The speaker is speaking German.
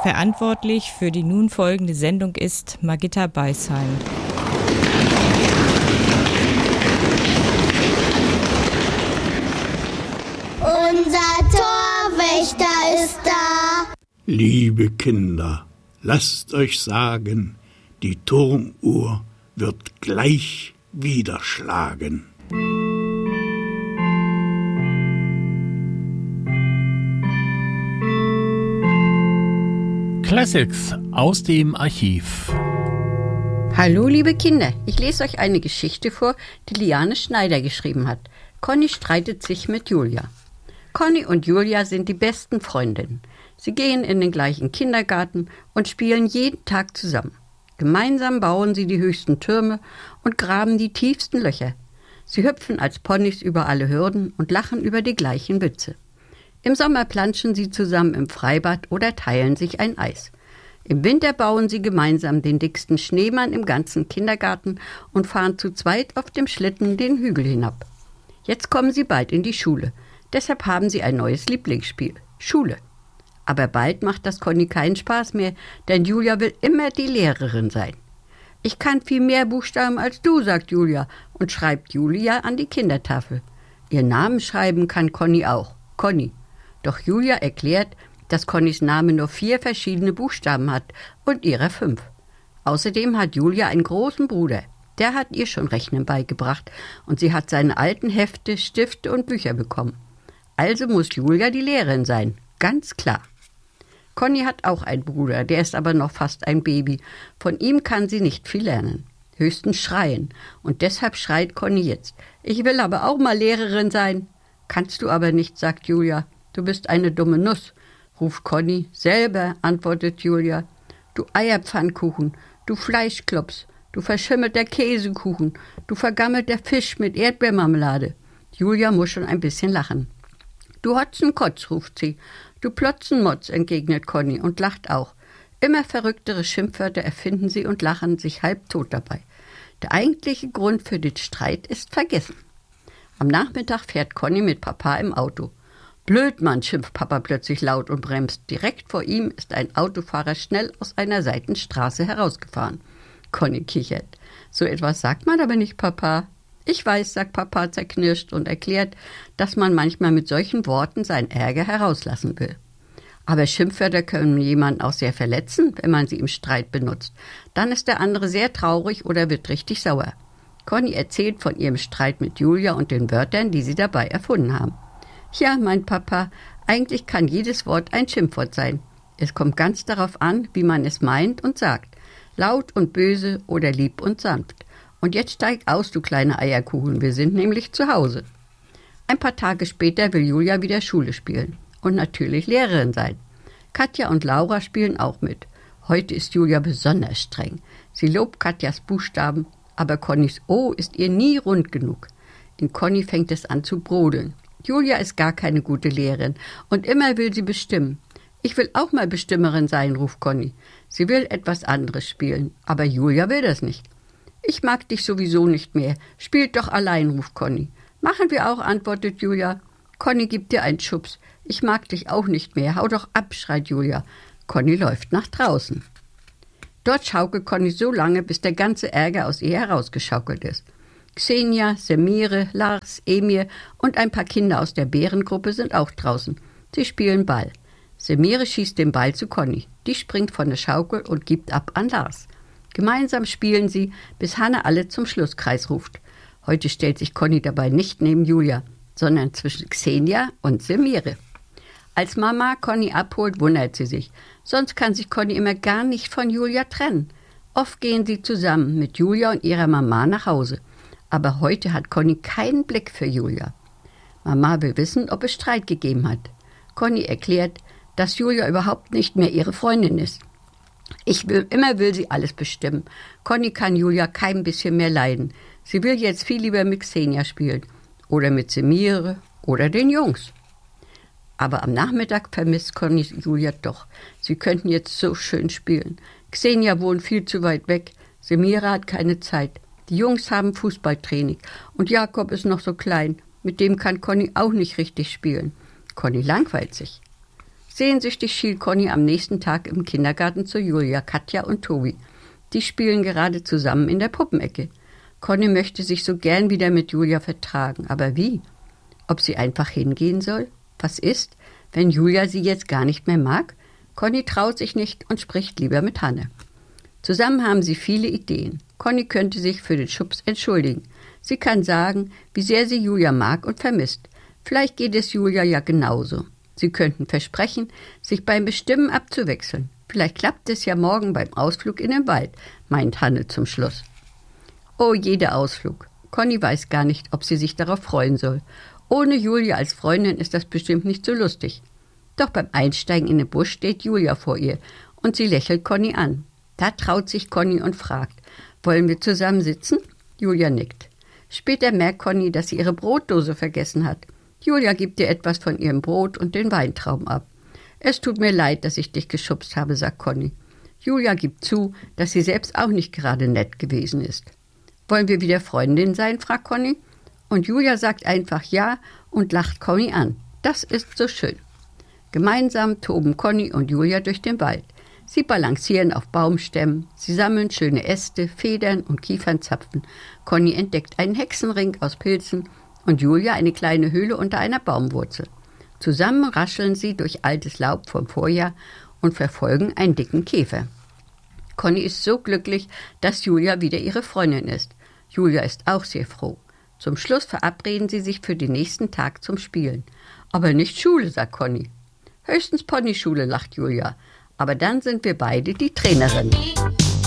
Verantwortlich für die nun folgende Sendung ist Margitta Beisheim. Unser Torwächter ist da. Liebe Kinder, lasst euch sagen, die Turmuhr wird gleich wieder schlagen. Classics aus dem Archiv. Hallo liebe Kinder, ich lese euch eine Geschichte vor, die Liane Schneider geschrieben hat. Conny streitet sich mit Julia. Conny und Julia sind die besten Freundinnen. Sie gehen in den gleichen Kindergarten und spielen jeden Tag zusammen. Gemeinsam bauen sie die höchsten Türme und graben die tiefsten Löcher. Sie hüpfen als Ponys über alle Hürden und lachen über die gleichen Witze. Im Sommer planschen sie zusammen im Freibad oder teilen sich ein Eis. Im Winter bauen sie gemeinsam den dicksten Schneemann im ganzen Kindergarten und fahren zu zweit auf dem Schlitten den Hügel hinab. Jetzt kommen sie bald in die Schule. Deshalb haben sie ein neues Lieblingsspiel, Schule. Aber bald macht das Conny keinen Spaß mehr, denn Julia will immer die Lehrerin sein. Ich kann viel mehr Buchstaben als du, sagt Julia und schreibt Julia an die Kindertafel. Ihr Namen schreiben kann Conny auch, Conny. Doch Julia erklärt, dass Connys Name nur 4 verschiedene Buchstaben hat und ihrer 5. Außerdem hat Julia einen großen Bruder. Der hat ihr schon Rechnen beigebracht und sie hat seine alten Hefte, Stifte und Bücher bekommen. Also muss Julia die Lehrerin sein, ganz klar. Conny hat auch einen Bruder, der ist aber noch fast ein Baby. Von ihm kann sie nicht viel lernen, höchstens schreien. Und deshalb schreit Conny jetzt. Ich will aber auch mal Lehrerin sein. Kannst du aber nicht, sagt Julia. Du bist eine dumme Nuss, ruft Conny. Selber, antwortet Julia. Du Eierpfannkuchen, du Fleischklops, du verschimmelter Käsekuchen, du vergammelter Fisch mit Erdbeermarmelade. Julia muss schon ein bisschen lachen. Du Hotzenkotz, ruft sie. Du Plotzenmotz, entgegnet Conny und lacht auch. Immer verrücktere Schimpfwörter erfinden sie und lachen sich halbtot dabei. Der eigentliche Grund für den Streit ist vergessen. Am Nachmittag fährt Conny mit Papa im Auto. Blödmann, schimpft Papa plötzlich laut und bremst. Direkt vor ihm ist ein Autofahrer schnell aus einer Seitenstraße herausgefahren. Conny kichert. So etwas sagt man aber nicht, Papa. Ich weiß, sagt Papa zerknirscht und erklärt, dass man manchmal mit solchen Worten seinen Ärger herauslassen will. Aber Schimpfwörter können jemanden auch sehr verletzen, wenn man sie im Streit benutzt. Dann ist der andere sehr traurig oder wird richtig sauer. Conny erzählt von ihrem Streit mit Julia und den Wörtern, die sie dabei erfunden haben. Ja, meint Papa, eigentlich kann jedes Wort ein Schimpfwort sein. Es kommt ganz darauf an, wie man es meint und sagt. Laut und böse oder lieb und sanft. Und jetzt steig aus, du kleine Eierkuchen, wir sind nämlich zu Hause. Ein paar Tage später will Julia wieder Schule spielen und natürlich Lehrerin sein. Katja und Laura spielen auch mit. Heute ist Julia besonders streng. Sie lobt Katjas Buchstaben, aber Connys O ist ihr nie rund genug. In Conny fängt es an zu brodeln. Julia ist gar keine gute Lehrerin und immer will sie bestimmen. Ich will auch mal Bestimmerin sein, ruft Conny. Sie will etwas anderes spielen, aber Julia will das nicht. Ich mag dich sowieso nicht mehr. Spielt doch allein, ruft Conny. Machen wir auch, antwortet Julia. Conny gibt dir einen Schubs. Ich mag dich auch nicht mehr. Hau doch ab, schreit Julia. Conny läuft nach draußen. Dort schaukelt Conny so lange, bis der ganze Ärger aus ihr herausgeschaukelt ist. Xenia, Semire, Lars, Emir und ein paar Kinder aus der Bärengruppe sind auch draußen. Sie spielen Ball. Semire schießt den Ball zu Conny. Die springt von der Schaukel und gibt ab an Lars. Gemeinsam spielen sie, bis Hanne alle zum Schlusskreis ruft. Heute stellt sich Conny dabei nicht neben Julia, sondern zwischen Xenia und Semire. Als Mama Conny abholt, wundert sie sich. Sonst kann sich Conny immer gar nicht von Julia trennen. Oft gehen sie zusammen mit Julia und ihrer Mama nach Hause. Aber heute hat Conny keinen Blick für Julia. Mama will wissen, ob es Streit gegeben hat. Conny erklärt, dass Julia überhaupt nicht mehr ihre Freundin ist. Immer will sie alles bestimmen. Conny kann Julia kein bisschen mehr leiden. Sie will jetzt viel lieber mit Xenia spielen. Oder mit Semire oder den Jungs. Aber am Nachmittag vermisst Conny Julia doch. Sie könnten jetzt so schön spielen. Xenia wohnt viel zu weit weg. Semire hat keine Zeit. Die Jungs haben Fußballtraining. Und Jakob ist noch so klein. Mit dem kann Conny auch nicht richtig spielen. Conny langweilt sich. Sehnsüchtig schielt Conny am nächsten Tag im Kindergarten zu Julia, Katja und Tobi. Die spielen gerade zusammen in der Puppenecke. Conny möchte sich so gern wieder mit Julia vertragen. Aber wie? Ob sie einfach hingehen soll? Was ist, wenn Julia sie jetzt gar nicht mehr mag? Conny traut sich nicht und spricht lieber mit Hanne. Zusammen haben sie viele Ideen. Conny könnte sich für den Schubs entschuldigen. Sie kann sagen, wie sehr sie Julia mag und vermisst. Vielleicht geht es Julia ja genauso. Sie könnten versprechen, sich beim Bestimmen abzuwechseln. Vielleicht klappt es ja morgen beim Ausflug in den Wald, meint Hanne zum Schluss. Oh, jeder Ausflug. Conny weiß gar nicht, ob sie sich darauf freuen soll. Ohne Julia als Freundin ist das bestimmt nicht so lustig. Doch beim Einsteigen in den Bus steht Julia vor ihr und sie lächelt Conny an. Da traut sich Conny und fragt, wollen wir zusammen sitzen? Julia nickt. Später merkt Conny, dass sie ihre Brotdose vergessen hat. Julia gibt ihr etwas von ihrem Brot und den Weintrauben ab. Es tut mir leid, dass ich dich geschubst habe, sagt Conny. Julia gibt zu, dass sie selbst auch nicht gerade nett gewesen ist. Wollen wir wieder Freundin sein, fragt Conny. Und Julia sagt einfach ja und lacht Conny an. Das ist so schön. Gemeinsam toben Conny und Julia durch den Wald. Sie balancieren auf Baumstämmen, sie sammeln schöne Äste, Federn und Kiefernzapfen. Conny entdeckt einen Hexenring aus Pilzen und Julia eine kleine Höhle unter einer Baumwurzel. Zusammen rascheln sie durch altes Laub vom Vorjahr und verfolgen einen dicken Käfer. Conny ist so glücklich, dass Julia wieder ihre Freundin ist. Julia ist auch sehr froh. Zum Schluss verabreden sie sich für den nächsten Tag zum Spielen. Aber nicht Schule, sagt Conny. Höchstens Ponyschule, lacht Julia. Aber dann sind wir beide die Trainerinnen.